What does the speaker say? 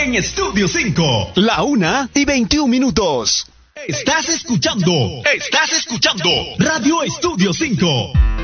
en Estudio 5. La 1:21. Estás escuchando Radio Estudio 5.